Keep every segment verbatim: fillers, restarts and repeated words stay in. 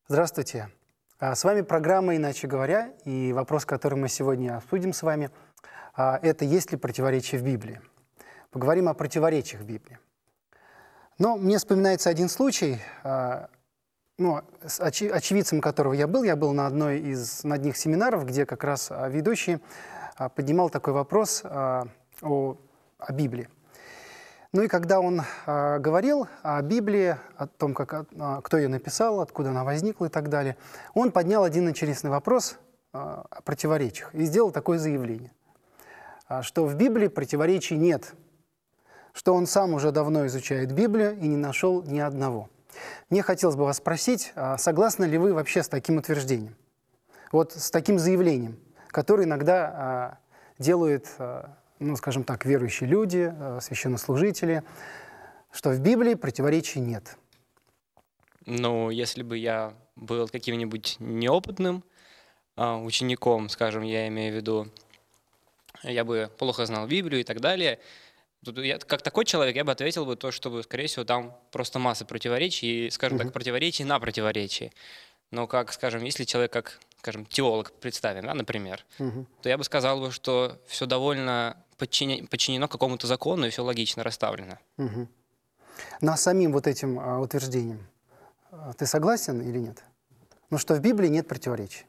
Здравствуйте. А, С вами программа «Иначе говоря», и вопрос, который мы сегодня обсудим с вами, а, это есть ли противоречие в Библии. Поговорим о противоречиях в Библии. Но мне вспоминается один случай, а, ну, с очи- очевидцем которого я был. Я был на одной из на одних семинаров, где как раз а, ведущий а, поднимал такой вопрос а, о, о Библии. Ну и когда он а, говорил о Библии, о том, как, а, кто ее написал, откуда она возникла и так далее, он поднял один интересный вопрос а, о противоречиях и сделал такое заявление, а, что в Библии противоречий нет, что он сам уже давно изучает Библию и не нашел ни одного. Мне хотелось бы вас спросить, а согласны ли вы вообще с таким утверждением, вот с таким заявлением, которое иногда а, делают... а, ну, скажем так, верующие люди, священнослужители, что в Библии противоречий нет. Ну, если бы я был каким-нибудь неопытным а, учеником, скажем, я имею в виду, я бы плохо знал Библию и так далее, тут я, как такой человек, я бы ответил бы то, что, скорее всего, там просто масса противоречий, и, скажем Мгм. так, противоречий на противоречии. Но как, скажем, если человек как, скажем, теолог представим, да, например, Мгм. то я бы сказал бы, что все довольно подчине- подчинено какому-то закону, и все логично расставлено. Мгм. Но с самим вот этим а, утверждением а, ты согласен или нет? Ну, что в Библии нет противоречий.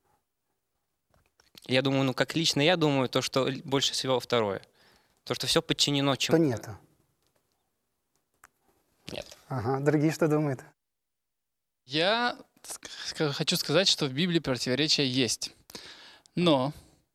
Я думаю, ну, как лично я думаю, то, что л- больше всего второе. То, что все подчинено Что чему-то. нет? Нет. Ага. Другие что думают? Я ск- хочу сказать, что в Библии противоречия есть. Но,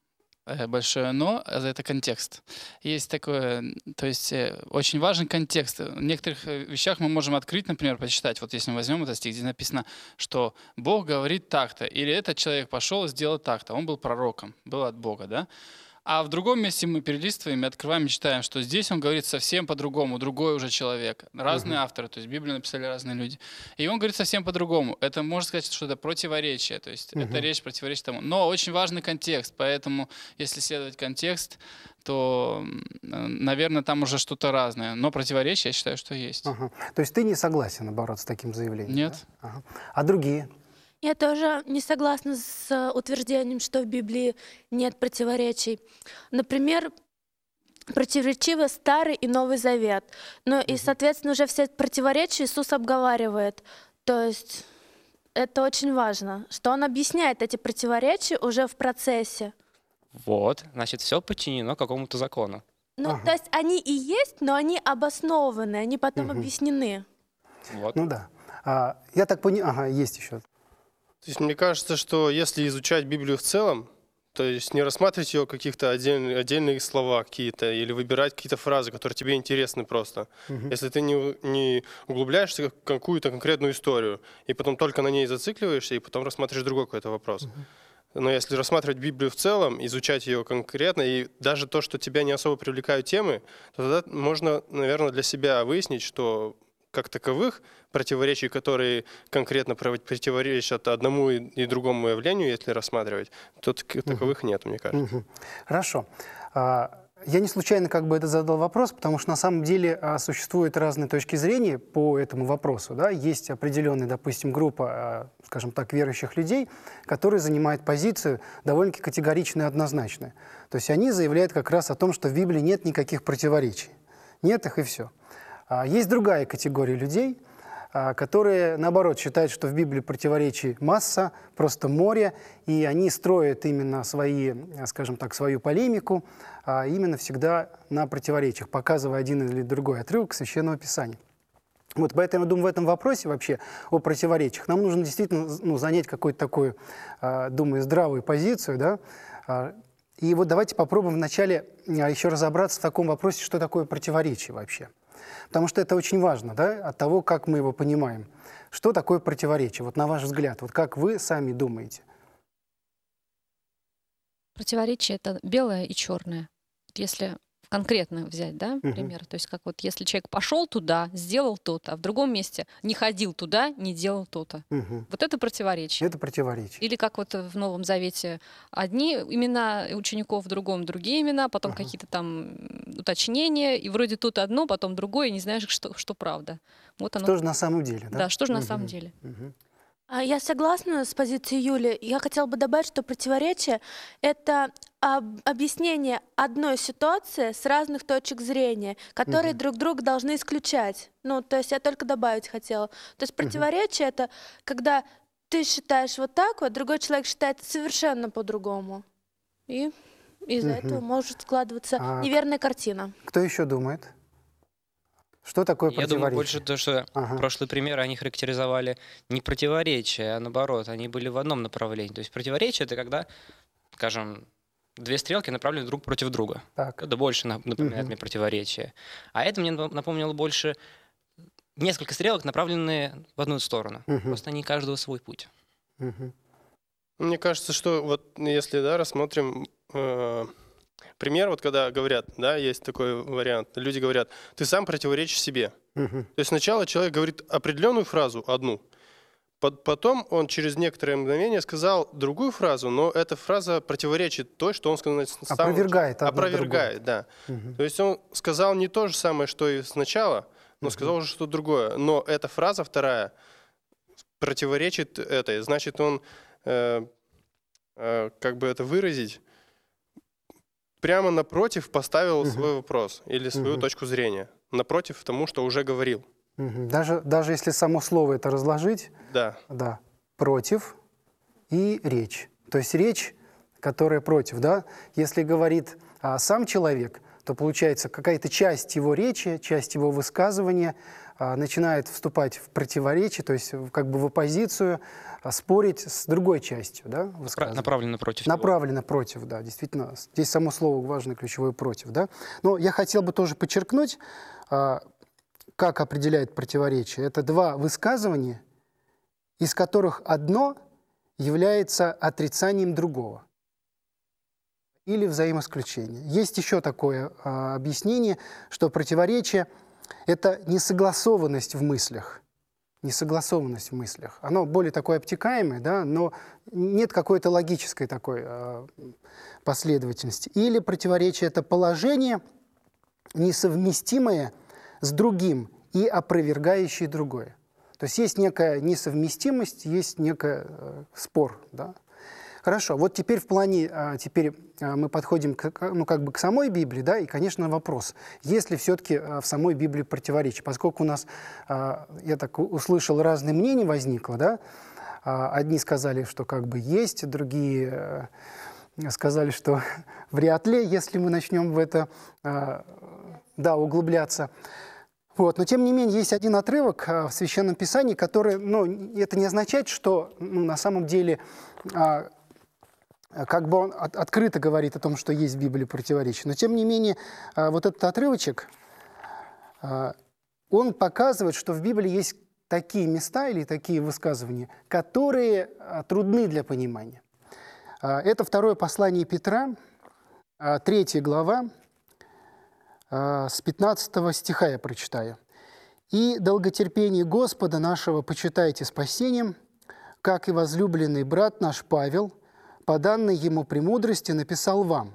э, большое но, э, это контекст. Есть такое, м, то есть э, очень важен контекст. В некоторых э, вещах мы можем открыть, например, почитать. Вот если мы возьмем этот стих, где написано, что Бог говорит так-то, или этот человек пошел и сделал так-то. Он был пророком, был от Бога, да? А в другом месте мы перелистываем и открываем и читаем, что здесь он говорит совсем по-другому, другой уже человек. Разные Мгм. авторы, то есть Библию написали разные люди. И он говорит совсем по-другому. Это можно сказать, что это противоречие, то есть это Мгм. речь противоречит тому. Но очень важный контекст, поэтому если следовать контекст, то, м, наверное, там уже что-то разное. Но противоречие, я считаю, что есть. Ага. То есть ты не согласен, наоборот, с таким заявлением? Нет. Да? Ага. А другие? Я тоже не согласна с э, утверждением, что в Библии нет противоречий. Например, противоречивы Старый и Новый Завет. Ну и, соответственно, уже все противоречия Иисус обговаривает. То есть это очень важно, что Он объясняет эти противоречия уже в процессе. Вот, значит, все подчинено какому-то закону. Ну, Ага. то есть они и есть, но они обоснованы, они потом Мгм. объяснены. Вот. Ну да. А, я так понимаю, ага, есть еще. То есть мне кажется, что если изучать Библию в целом, то есть не рассматривать ее каких-то отдельные, отдельные слова какие-то или выбирать какие-то фразы, которые тебе интересны просто. Мгм. Если ты не, у- не углубляешься в какую-то конкретную историю, и потом только на ней зацикливаешься, и потом рассматриваешь другой какой-то вопрос. Но если рассматривать Библию в целом, изучать ее конкретно, и даже то, что тебя не особо привлекают темы, то тогда можно, наверное, для себя выяснить, что как таковых противоречий, которые конкретно пров- противоречат одному и и другому явлению, если рассматривать, то так- таковых нет, мне кажется. Мгм. Хорошо. А, Я не случайно как бы это задал вопрос, потому что на самом деле а, существуют разные точки зрения по этому вопросу. Да? Есть определенная, допустим, группа, а, скажем так, верующих людей, которые занимают позицию довольно-таки категоричную и однозначную. То есть они заявляют как раз о том, что в Библии нет никаких противоречий. Нет их и все. А есть другая категория людей, а, которые, наоборот, считают, что в Библии противоречий масса, просто море, и они строят именно свои, а, скажем так, свою полемику а, именно всегда на противоречиях, показывая один или другой отрывок Священного Писания. Вот поэтому, я думаю, в этом вопросе вообще о противоречиях нам нужно действительно ну, занять какую-то такую, а, думаю, здравую позицию, да. А, И вот давайте попробуем вначале а, еще разобраться в таком вопросе, что такое противоречие вообще. Потому что это очень важно, да, от того, как мы его понимаем. Что такое противоречие? Вот на ваш взгляд, вот как вы сами думаете? Противоречие — это белое и черное. Вот если конкретно взять, да, Мгм. пример, то есть как вот если человек пошел туда, сделал то-то, а в другом месте не ходил туда, не делал то-то. Мгм. Вот это противоречие. Это противоречие. Или как вот в Новом Завете одни имена учеников, в другом другие имена, потом Ага. какие-то там м, уточнения, и вроде тут одно, потом другое, и не знаешь, что, что правда. Вот оно. Что же на самом деле, да? Да, что же на Мгм. самом деле. Мгм. А Я согласна с позицией Юли. Я хотела бы добавить, что противоречие — это об- объяснение одной ситуации с разных точек зрения, которые друг друга должны исключать. Ну, то есть я только добавить хотела. То есть противоречие — это когда ты считаешь вот так вот, другой человек считает совершенно по-другому. И из-за Мгм. этого может складываться А неверная картина. Кто еще думает? Что такое Я думаю, больше противоречие? то, что Ага. прошлые примеры, они характеризовали не противоречия, а наоборот, они были в одном направлении. То есть противоречие — это когда, скажем, две стрелки направлены друг против друга. Так. Это больше нап- напоминает Мгм. мне противоречие. А это мне нап- напомнило больше несколько стрелок, направленные в одну сторону. Мгм. Просто они каждого свой путь. Мгм. Мне кажется, что вот если, да, рассмотрим э, пример, вот когда говорят, да, есть такой вариант, люди говорят, ты сам противоречишь себе. Мгм. То есть сначала человек говорит определенную фразу, одну, Пот- потом он через некоторое мгновение сказал другую фразу, но эта фраза противоречит той, что он сказал. с самого- Опровергает одно Опровергает, да. Мгм. То есть он сказал не то же самое, что и сначала, но сказал уже что-то другое. Но эта фраза вторая противоречит этой. Значит, он, э, э, как бы это выразить, прямо напротив поставил Мгм. свой вопрос или свою Мгм. точку зрения. Напротив тому, что уже говорил. Мгм. Даже, даже если само слово это разложить, Да. да, против и речь. То есть речь, которая против, да, если говорит а, сам человек, то получается какая-то часть его речи, часть его высказывания а, начинает вступать в противоречие, то есть в- как бы в оппозицию, а, спорить с другой частью, да, Пра- высказывания. Направлено против него. Направлено против, да, действительно. Здесь само слово важное, ключевое против, да. Но я хотел бы тоже подчеркнуть, а, как определяет противоречие. Это два высказывания, из которых одно является отрицанием другого или взаимоисключение. Есть еще такое а, объяснение, что противоречие – это несогласованность в мыслях. Несогласованность в мыслях. Оно более такое обтекаемое, да, но нет какой-то логической такой а, последовательности. Или противоречие – это положение, несовместимое с другим и опровергающее другое. То есть есть некая несовместимость, есть некий э, спор. Да? Хорошо, вот теперь в плане, а, теперь а, мы подходим к, к- ну, как бы к самой Библии, да, и, конечно, вопрос, есть ли все-таки а, в самой Библии противоречие, поскольку у нас, а, я так у- услышал, разные мнения возникло, да, А, одни сказали, что как бы есть, другие э, сказали, что вряд ли, если мы начнем в это, а, да, углубляться. Вот. Но, тем не менее, есть один отрывок а, в Священном Писании, который, ну, это не означает, что ну, на самом деле а, как бы он от- открыто говорит о том, что есть в Библии противоречие. Но, тем не менее, а, вот этот отрывочек, а, он показывает, что в Библии есть такие места или такие высказывания, которые а, трудны для понимания. А, Это второе послание Петра, а, третья глава, а, с пятнадцатого стиха я прочитаю. «И долготерпение Господа нашего почитайте спасением, как и возлюбленный брат наш Павел, по данной ему премудрости, написал вам.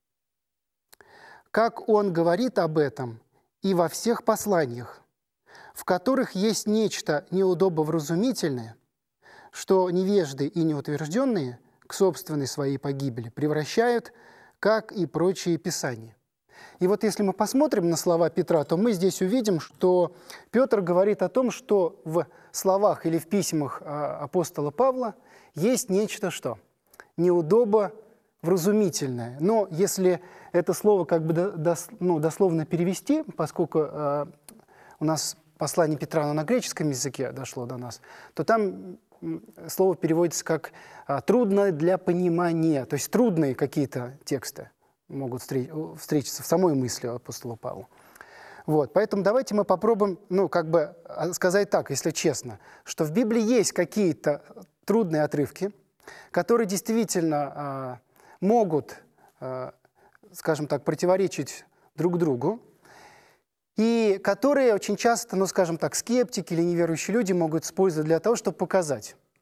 Как он говорит об этом и во всех посланиях, в которых есть нечто неудобовразумительное, что невежды и неутвержденные к собственной своей погибели превращают, как и прочие писания». И вот если мы посмотрим на слова Петра, то мы здесь увидим, что Петр говорит о том, что в словах или в письмах а, апостола Павла есть нечто что? Неудобовразумительное. Но если это слово как бы до- дос- ну, дословно перевести, поскольку а, у нас послание Петра оно на греческом языке дошло до нас, то там м, слово переводится как а, «трудно для понимания», то есть трудные какие-то тексты могут встреч- встретиться в самой мысли апостола Павла. Вот, поэтому давайте мы попробуем, ну, как бы а, сказать так, если честно, что в Библии есть какие-то трудные отрывки, которые действительно а, могут, а, скажем так, противоречить друг другу, и которые очень часто, ну, скажем так, скептики или неверующие люди могут использовать для того, чтобы показать.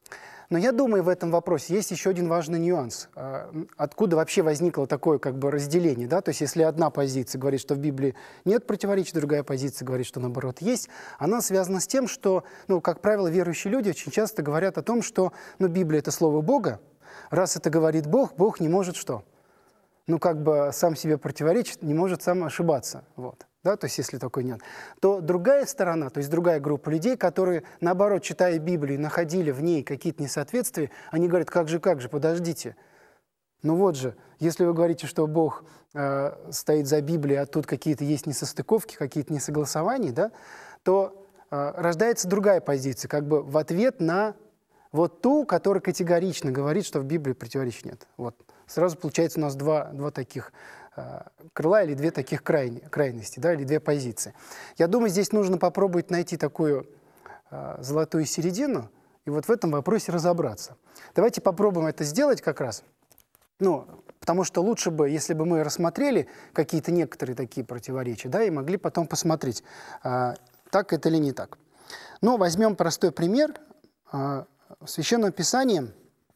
Но я думаю, в этом вопросе есть еще один важный нюанс. А, Откуда вообще возникло такое как бы разделение? Да? То есть если одна позиция говорит, что в Библии нет противоречий, другая позиция говорит, что наоборот есть, она связана с тем, что, ну, как правило, верующие люди очень часто говорят о том, что ну, Библия — это Слово Бога. Раз это говорит Бог, Бог не может что? Ну, как бы сам себе противоречит, не может сам ошибаться. Вот. Да, то есть если такой нет, то другая сторона, то есть другая группа людей, которые, наоборот, читая Библию, находили в ней какие-то несоответствия, они говорят, как же, как же, подождите. Ну вот же, если вы говорите, что Бог э, стоит за Библией, а тут какие-то есть несостыковки, какие-то несогласования, да, то э, рождается другая позиция, как бы в ответ на вот ту, которая категорично говорит, что в Библии противоречий нет. Вот. Сразу получается у нас два, два таких крыла или две таких крайни, крайности, да, или две позиции. Я думаю, здесь нужно попробовать найти такую э, золотую середину и вот в этом вопросе разобраться. Давайте попробуем это сделать как раз. Ну, потому что лучше бы, если бы мы рассмотрели какие-то некоторые такие противоречия, да, и могли потом посмотреть, э, так это или не так. Но возьмем простой пример. Э, в Священном Писании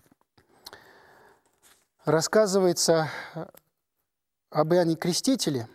рассказывается об Иоанне Крестителе.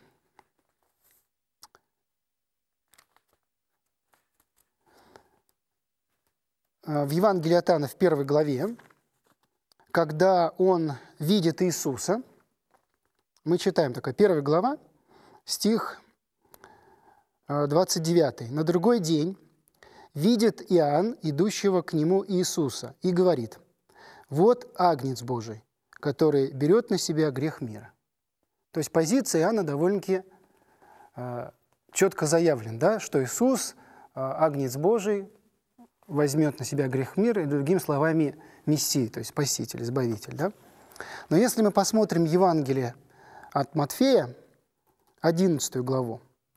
В Евангелии от Иоанна в первой главе, когда он видит Иисуса, мы читаем такая первая глава, стих двадцать девятый. «На другой день видит Иоанн, идущего к нему Иисуса, и говорит: вот Агнец Божий, который берет на себя грех мира». То есть позиция Иоанна довольно-таки э, четко заявлена, да, что Иисус, э, Агнец Божий, возьмет на себя грех мира, и другими словами, Мессия, то есть Спаситель, Избавитель. Да? Но если мы посмотрим Евангелие от Матфея, одиннадцатую главу,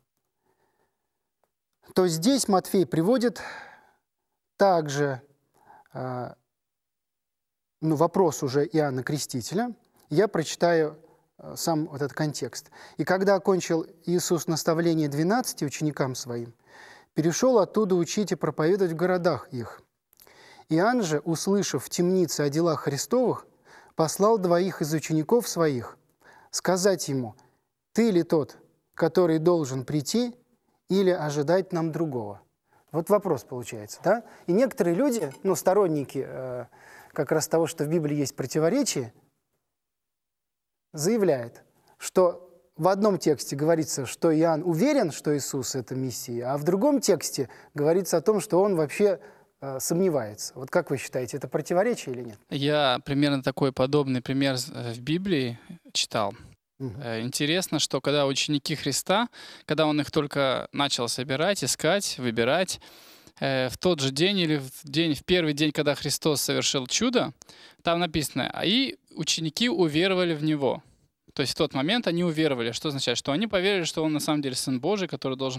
то здесь Матфей приводит также э, ну, вопрос уже Иоанна Крестителя. Я прочитаю сам вот этот контекст. «И когда окончил Иисус наставление двенадцати ученикам своим, перешел оттуда учить и проповедовать в городах их. Иоанн же, услышав в темнице о делах Христовых, послал двоих из учеников своих сказать ему: ты ли тот, который должен прийти, или ожидать нам другого?» Вот вопрос получается, да? И некоторые люди, ну, сторонники э, как раз того, что в Библии есть противоречие, заявляет, что в одном тексте говорится, что Иоанн уверен, что Иисус – это Мессия, а в другом тексте говорится о том, что он вообще э, сомневается. Вот как вы считаете, это противоречие или нет? Я примерно такой подобный пример в Библии читал. Угу. Интересно, что когда ученики Христа, когда он их только начал собирать, искать, выбирать, в тот же день или в, день, в первый день, когда Христос совершил чудо, там написано: «И ученики уверовали в Него». То есть в тот момент они уверовали. Что означает? Что они поверили, что Он на самом деле Сын Божий, который должен